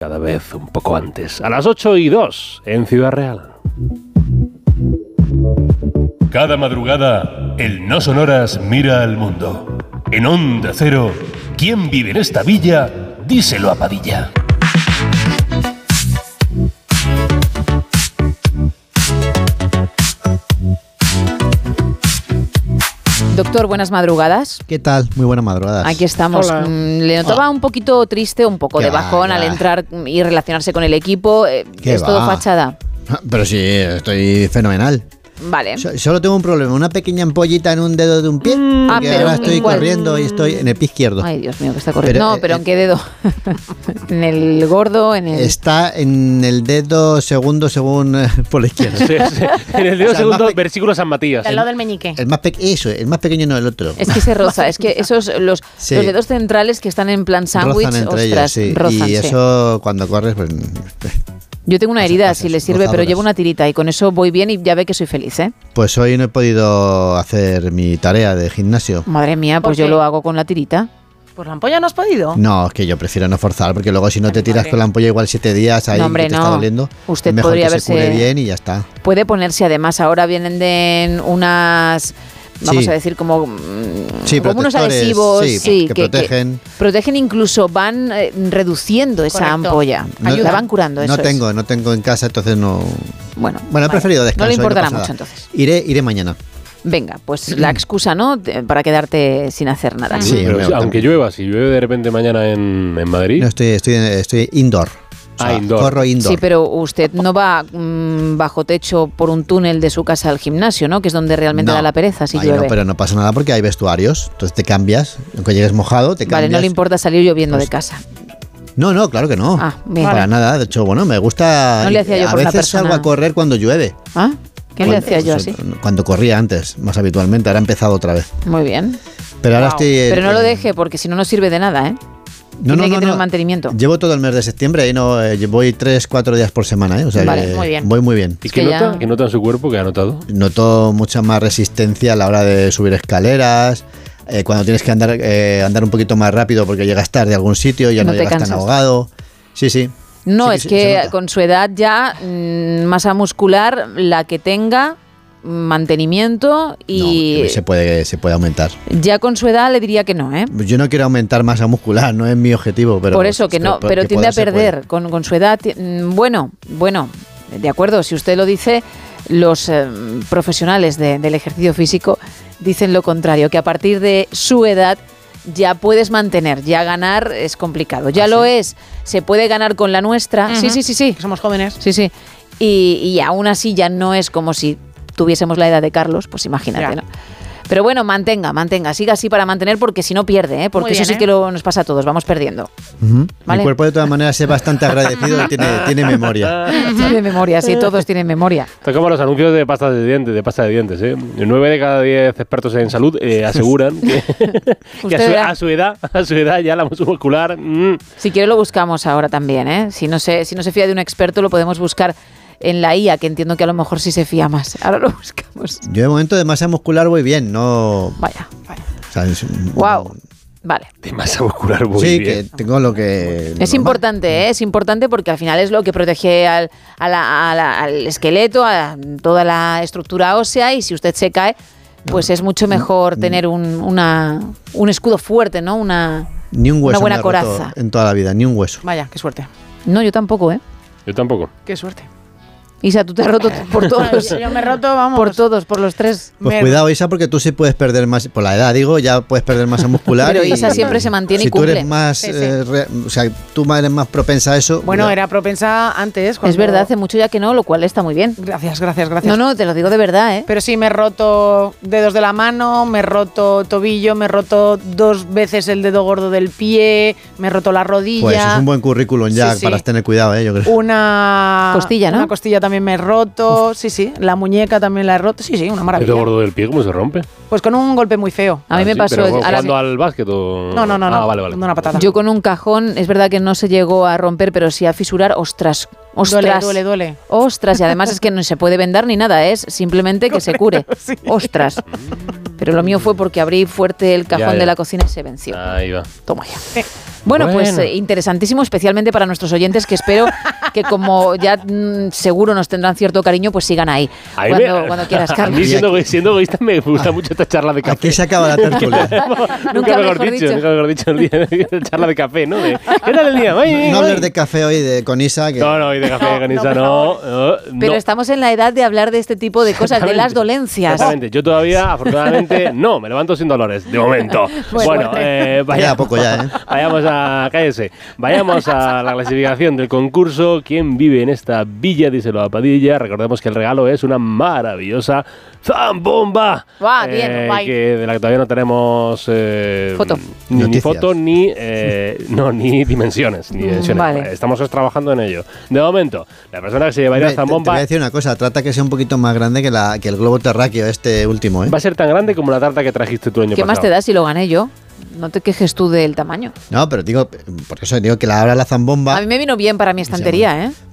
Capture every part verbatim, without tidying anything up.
Cada vez un poco antes, a las ocho y dos en Ciudad Real. Cada madrugada, el No Sonoras mira al mundo. En Onda Cero, ¿quién vive en esta villa? Díselo a Padilla. Doctor, buenas madrugadas. ¿Qué tal? Muy buenas madrugadas. Aquí estamos. Hola. Le notaba un poquito triste, un poco Qué de bajón va, al ya. entrar y relacionarse con el equipo. Eh, Qué ¿Es todo va. fachada? Pero sí, estoy fenomenal. Vale. So- solo tengo un problema, una pequeña ampollita en un dedo de un pie. Ah, Porque pero ahora ¿en estoy cuál? corriendo y estoy en el pie izquierdo. Ay, Dios mío, que está corriendo. Pero, no, eh, pero ¿en eh, qué dedo? ¿En el gordo? ¿En el...? Está en el dedo segundo según eh, por la izquierda. Sí, sí. En el dedo O sea, segundo, más pe- versículo San Matías. Al lado del meñique. El más pe- eso, el más pequeño no el otro. Es que se roza, es que esos, los, Sí. los dedos centrales que están en plan sándwich, Rozan entre ostras, ellos, sí. rozan, y sí. eso cuando corres, pues. Yo tengo una Pasa- herida, pasa si le eso, sirve, pero rozadoras. llevo una tirita y con eso voy bien y ya ve que soy feliz, ¿eh? Pues hoy no he podido hacer mi tarea de gimnasio. Madre mía, ¿Por pues yo qué? lo hago con la tirita. ¿Por la ampolla no has podido? No, es que yo prefiero no forzar, porque luego si no te Ay, tiras madre. con la ampolla igual siete días ahí No, hombre, que te no. está doliendo, Usted mejor podría que se haberse- cure bien y ya está. Puede ponerse, además, ahora vienen de unas, vamos Sí. a decir, como, mm, Sí, como unos protectores, adhesivos, sí, sí, que protegen. protegen, incluso van eh, reduciendo esa Correcto. ampolla. No- la van curando, eso No es. tengo, no tengo en casa, entonces no. Bueno, Bueno, he vale. preferido descansar. No le y importará pasa mucho, nada. entonces. Iré, iré mañana. Venga, pues la excusa, ¿no? De- Para quedarte sin hacer nada. Sí, Pero me- si- aunque llueva, si llueve de repente mañana en, en Madrid. No, estoy, estoy, estoy indoor. O sea, Ah, indoor. Corro indoor. Sí, pero usted no va mm, bajo techo por un túnel de su casa al gimnasio, ¿no? Que es donde realmente No. da la pereza si Ahí llueve. no, pero no pasa nada porque hay vestuarios. Entonces te cambias. Aunque llegues mojado, te cambias. Vale, no le importa salir lloviendo Pues- de casa. No, no, claro que no. Ah, bien. Para nada. De hecho, bueno, me gusta. No le hacía yo a por una veces persona- salgo a correr cuando llueve. ¿Ah? ¿Qué le Cuando- hacía yo así? Cuando corría antes, más habitualmente. Ahora he empezado otra vez. Muy bien. Pero ahora Wow. estoy. eh, Pero no lo eh, deje porque si no, no sirve de nada, ¿eh? No, Tiene no, que no, tener no. un mantenimiento. Llevo todo el mes de septiembre y no eh, voy tres, cuatro días por semana, ¿eh? O sea, Vale, que muy bien. voy muy bien. ¿Y Es qué que nota? ya- ¿Qué nota en su cuerpo que ha notado? Noto mucha más resistencia a la hora de subir escaleras. eh, cuando tienes que andar eh, andar un poquito más rápido porque llegas tarde a algún sitio, ya no, No te llegas tan cansas. ahogado. Sí, sí. No, Sí es sí, que se nota. con su edad ya mm, masa muscular, la que tenga, mantenimiento y No, se puede, se puede aumentar. ya con su edad le diría que no, ¿eh? Yo no quiero aumentar masa muscular, no es mi objetivo, pero Por eso que no, pero pero que tiende a poder se perder puede. con, con su edad. ti- mm, Bueno, bueno, de acuerdo, si usted lo dice, los eh, profesionales de- del ejercicio físico dicen lo contrario, que a partir de su edad ya puedes mantener, ya ganar es complicado. Ya ¿Ah, lo sí? es, se puede ganar con la nuestra. Sí, Ujú. sí, sí, sí. Que somos jóvenes. Sí, sí. Y, y aún así ya no es como si tuviésemos la edad de Carlos, pues imagínate, Ya. ¿no? Pero bueno, mantenga, mantenga, siga así para mantener porque si no pierde, ¿eh? Porque Muy eso bien, sí ¿eh? que lo, nos pasa a todos, vamos perdiendo. Ujú. Vale. Mi cuerpo de todas maneras es bastante agradecido y tiene, tiene memoria. Tiene memoria, sí, todos tienen memoria. Esto es como los anuncios de pasta de dientes, de pasta de dientes, ¿eh? Nueve de cada diez expertos en salud eh, aseguran que, que a, Usted su, verá. a su edad, a su edad ya la masa muscular. mm, Si quiere lo buscamos ahora también, ¿eh? Si no se, si no se fía de un experto lo podemos buscar en la I A, que entiendo que a lo mejor sí se fía más. Ahora lo buscamos. Yo de momento de masa muscular voy bien, no. Vaya, vaya. O sea, es- Wow. Vale. de masa muscular muy sí, bien. que tengo lo que. lo Es normal. importante, ¿eh? Es importante porque al final es lo que protege al, a la- a la- al esqueleto, a toda la estructura ósea y si usted se cae, pues es mucho mejor tener un, una, un escudo fuerte, ¿no? Una, Ni un hueso una buena me he roto coraza. en toda la vida, ni un hueso. Vaya, qué suerte. No, yo tampoco, ¿eh? Yo tampoco. Qué suerte. Isa, tú te has roto por todos. Yo me he roto, vamos. Por todos, por los tres. Pues Me- cuidado, Isa, porque tú sí puedes perder más, por la edad digo, ya puedes perder masa muscular. Pero y- Isa siempre se mantiene si y cumple. tú eres más, Sí, sí. eh, re- o sea, tú eres más propensa a eso. Bueno, cuidado. era propensa antes. Es cuando- verdad, hace mucho ya que no, lo cual está muy bien. Gracias, gracias, gracias. No, no, te lo digo de verdad, ¿eh? Pero sí, me he roto dedos de la mano, me he roto tobillo, me he roto dos veces el dedo gordo del pie, me he roto la rodilla. Pues es un buen currículum ya Sí, sí. para tener cuidado, ¿eh? Yo creo. Una Costilla, ¿no? Una costilla también me he roto. Sí, sí. La muñeca también la he roto. Sí, sí, una ¿El maravilla. dedo gordo del pie cómo se rompe? Pues con un golpe muy feo. A mí Ah, me sí, pasó... pero ahora ¿jugando sí. al básquet o...? No, no, no, Ah, no. vale, vale. Dando una patada. Yo con un cajón, es verdad que no se llegó a romper, pero sí a fisurar. Ostras, ostras. Duele, duele, duele. Ostras, y además es que no se puede vendar ni nada, es simplemente que se cure. Sí. Ostras. Pero lo mío fue porque abrí fuerte el cajón Ya, ya. de la cocina y se venció. Ahí va. Toma ya. Bueno, Bueno. pues eh, interesantísimo, especialmente para nuestros oyentes, que espero que como ya mm, seguro nos tendrán cierto cariño, pues sigan ahí. A mí Cuando, me- cuando quieras, A mí, Carlos. siendo, siendo egoísta, me gusta mucho esta charla de café. Aquí se acaba la tertulia. Nunca mejor dicho, dicho. nunca mejor dicho, el día de charla de café, ¿no? De, ¿qué tal el día? Ay, ay, No ay. hables de café hoy de, con Isa. Que No, no, y de café No, con no, Isa por no. favor. no, Pero no. estamos en la edad de hablar de este tipo de cosas, de las Exactamente. dolencias. Exactamente. Yo todavía, afortunadamente, no, me levanto sin dolores, de momento. Bueno, eh, vaya- Queda poco ya, ¿eh? Vayamos a, cállese, vayamos a la clasificación del concurso. ¿Quién vive en esta villa? Díselo a Padilla. Recordemos que el regalo es una maravillosa zambomba. Va, bien, bye. que de la que todavía no tenemos eh, Foto. Ni, ni Noticias. foto ni eh, no ni dimensiones, ni dimensiones. vale. Estamos trabajando en ello. De momento, la persona que se llevaría Te, la te- te zambomba voy a decir una cosa, trata que sea un poquito más grande que, la, que el globo terráqueo este último, ¿eh? va a ser tan grande como la tarta que trajiste tu año ¿Qué más pasado. te da si lo gané yo? No te quejes tú del tamaño. No, pero digo, por eso digo que la abra la zambomba. A mí me vino bien para mi estantería, ¿eh?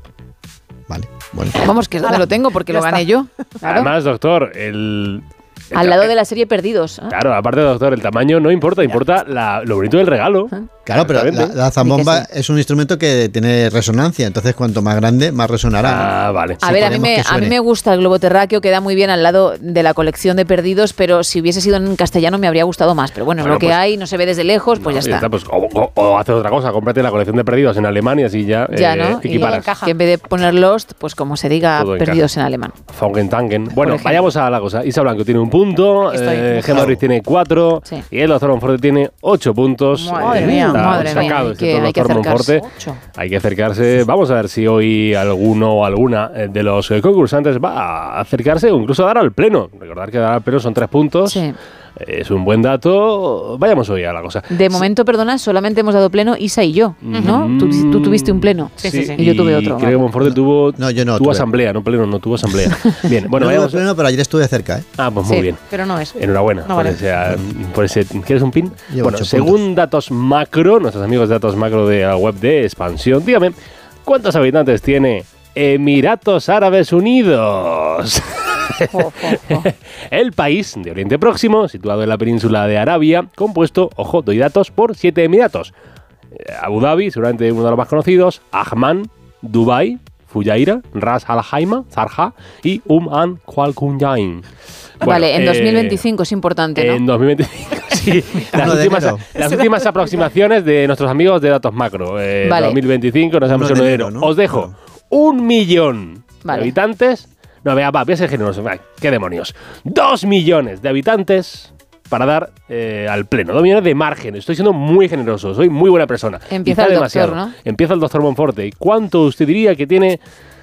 Vale, bueno. Vamos, que es donde lo tengo, porque Ya lo gané está. yo. Claro. Además, doctor, el... el Al ta- lado de la serie Perdidos. ¿eh? Claro, aparte, doctor, el tamaño no importa, importa la- lo bonito del regalo. Claro, pero la, Exactamente. la zambomba Di que es un instrumento que tiene resonancia, entonces cuanto más grande, más resonará. Ah, vale. A Sí, ver, a mí, queremos me, que a mí suene. me gusta el globo terráqueo, queda muy bien al lado de la colección de Perdidos, pero si hubiese sido en castellano me habría gustado más. Pero bueno, Bueno, lo que pues- hay, no se ve desde lejos, pues No, ya está. pues, o, o- o haces otra cosa, cómprate la colección de perdidos en alemán y así ya, Ya, eh, ¿no? Y equiparas. encaja. Que en vez de poner Lost, pues como se diga Todo encaja. Perdidos en alemán. Fangentangen. Bueno, ejemplo. vayamos a la cosa. Isa Blanco tiene un punto, Estoy eh, mojado. Gemma Ruiz tiene cuatro Sí. y el doctor Monforte tiene ocho puntos. Madre mía, está madre mía. sacado Hay este que- todo hay que doctor acercarse. Monforte. Ocho. Hay que acercarse. Vamos a ver si hoy alguno o alguna eh, de los eh, concursantes va a acercarse o incluso a dar al pleno. Recordar que dar al pleno son tres puntos. Sí. Es un buen dato. Vayamos hoy a la cosa. De momento, perdona, solamente hemos dado pleno Isa y yo, ¿no? Mm. Tú, tú tuviste un pleno. Sí, sí, sí. Y yo tuve otro. Creo que Monforte tuvo, No, yo no tuvo tuve. asamblea, no pleno, no tuvo asamblea. Bien, bueno, no vayamos. tuve pleno, pero ayer estuve cerca, ¿eh? Ah, pues muy Sí. bien. Pero no es. Enhorabuena No por, vale. ese, ah, por ese. ¿Quieres un pin? Llevo bueno, ocho según datos macro, nuestros amigos de datos macro de la web de Expansión, dígame, ¿cuántos habitantes tiene Emiratos Árabes Unidos? Jo, jo, jo. El país de Oriente Próximo, situado en la península de Arabia, compuesto, ojo, doy datos, por siete emiratos. Eh, Abu Dhabi, seguramente uno de los más conocidos, Ajman, Dubai, Fujairah, Ras Al Khaimah, Zarja y Umm An Qal Qunjain. Bueno, Vale, en eh, dos mil veinticinco es importante, ¿no? En dos mil veinticinco, sí. Las Uno de últimas, enero. las últimas aproximaciones de nuestros amigos de datos macro. Eh, Vale. dos mil veinticinco, no sabemos Uno el de enero. enero, ¿no? Os dejo Claro. un millón Vale. de habitantes. No, vea, va, voy a ser generoso. Ay, ¿qué demonios? Dos millones de habitantes para dar eh, al pleno. Dos millones de margen. Estoy siendo muy generoso. Soy muy buena persona. Empieza Quizá el demasiado. doctor, ¿no? Empieza el doctor Monforte. ¿Y cuánto usted diría que tiene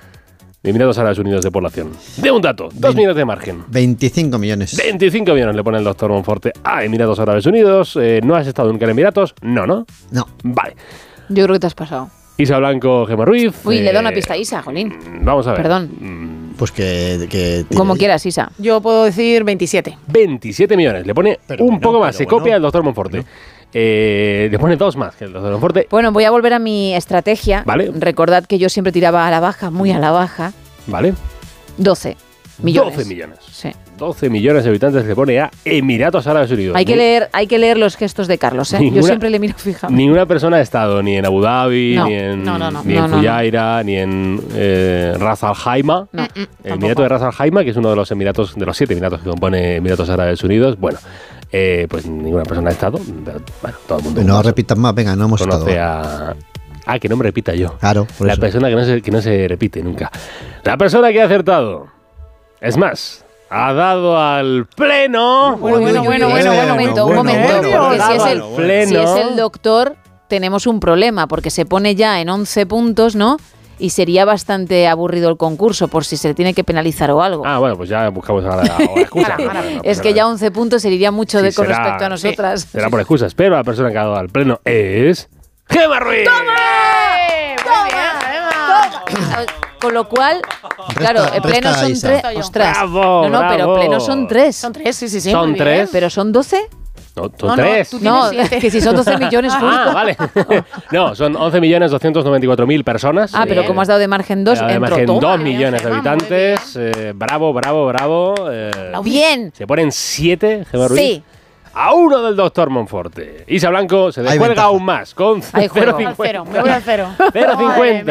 de Emiratos Árabes Unidos de población? De un dato. Dos Vein- millones de margen. veinticinco millones. veinticinco millones le pone el doctor Monforte a Emiratos Árabes Unidos. Eh, ¿No has estado nunca en Emiratos? No, ¿no? No. Vale. Yo creo que te has pasado. Isa Blanco, Gemma Ruiz. Uy, le eh, da una pista a Isa, jolín. Vamos a ver. Perdón. Mm, Pues que. que tire- Como quieras, Isa. Yo puedo decir veintisiete. veintisiete millones. Le pone Pero un bueno, poco más. pero Se bueno. copia el doctor Monforte. Eh, le pone dos más que el doctor Monforte. Bueno, voy a volver a mi estrategia. Vale. Recordad que yo siempre tiraba a la baja, muy a la baja. ¿Vale? doce millones. doce millones. Sí. doce millones de habitantes le pone a Emiratos Árabes Unidos. Hay que Ni- leer, hay que leer los gestos de Carlos, ¿eh? Ninguna- Yo siempre le miro fijamente. Ninguna persona ha estado ni en Abu Dhabi, No, ni en, no, no, no. ni No, en no, no. Fujairah, ni en eh, Ras Al Khaimah. No. El Emirato de Ras Al Khaimah, que es uno de los emiratos, de los siete emiratos que compone Emiratos Árabes Unidos. Bueno, eh, pues ninguna persona ha estado. Pero, bueno, todo el mundo No conoce- repitas más, venga, no hemos estado. conoce a. Ah, que no me repita yo. Claro, por La eso. persona que no, se, que no se repite nunca. La persona que ha acertado. Es más, ha dado al pleno. Bueno, bueno, Uy, uy, bueno, uy, bueno, un bueno, momento, un bueno, momento. bueno, Porque si es, dado el, al pleno. si es el doctor, tenemos un problema, porque se pone ya en once puntos, ¿no? Y sería bastante aburrido el concurso, por si se le tiene que penalizar o algo. Ah, bueno, pues ya buscamos ahora la excusa. Ahora, ahora. No, no, es pero que no. ya once puntos se iría mucho Sí, de con será- respecto a nosotras. Será por excusas, pero la persona que ha dado al pleno es. ¡Gemma Ruiz! Con lo cual, claro, el resta pleno a son Isa. tres. Yo. Ostras. Bravo, no, no, pero bravo. pleno son tres. Son tres, sí, sí, sí. Son muy bien. tres. Pero son doce. No, son No, no, tres. tú No, tienes siete. que si son doce millones justo. Ah, vale. No, son once millones doscientos noventa y cuatro mil personas. Ah, pero Eh, como has dado de margen dos, Además, entro en todo. dos Muy bien, millones de Gemma, muy habitantes. Eh, bravo, bravo, bravo. eh, Bien. se ponen siete, Gemma Ruiz. Sí. A uno del doctor Monforte. Isa Blanco se Hay descuelga ventaja. aún más con Hay juego. cero Al cero, cincuenta. me voy al cero. cero cincuenta. Madre mía.